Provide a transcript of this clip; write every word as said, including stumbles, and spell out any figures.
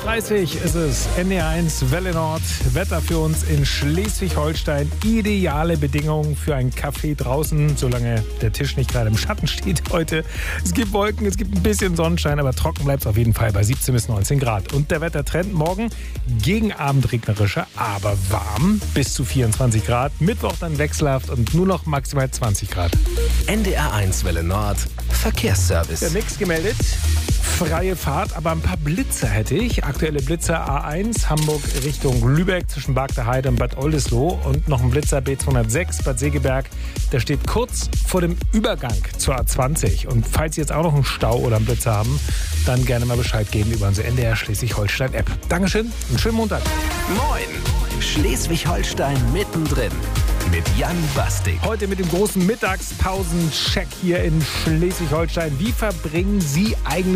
dreißig ist es, N D R eins Welle Nord. Wetter für uns in Schleswig-Holstein. Ideale Bedingungen für einen Kaffee draußen, solange der Tisch nicht gerade im Schatten steht heute. Es gibt Wolken, es gibt ein bisschen Sonnenschein, aber trocken bleibt es auf jeden Fall bei siebzehn bis neunzehn Grad. Und der Wettertrend morgen gegen Abend regnerischer, aber warm, bis zu vierundzwanzig Grad. Mittwoch dann wechselhaft und nur noch maximal zwanzig Grad. N D R eins Welle Nord, Verkehrsservice. Der Mix gemeldet. Freie Fahrt, aber ein paar Blitzer hätte ich. Aktuelle Blitzer A eins, Hamburg Richtung Lübeck zwischen Bargter Heide und Bad Oldesloe. Und noch ein Blitzer B zweihundertsechs, Bad Segeberg. Der steht kurz vor dem Übergang zur A zwanzig. Und falls Sie jetzt auch noch einen Stau oder einen Blitzer haben, dann gerne mal Bescheid geben über unsere N D R Schleswig-Holstein-App. Dankeschön, einen schönen Montag. Moin, Schleswig-Holstein mittendrin mit Jan Bastik. Heute mit dem großen Mittagspausencheck hier in Schleswig-Holstein. Wie verbringen Sie eigentlich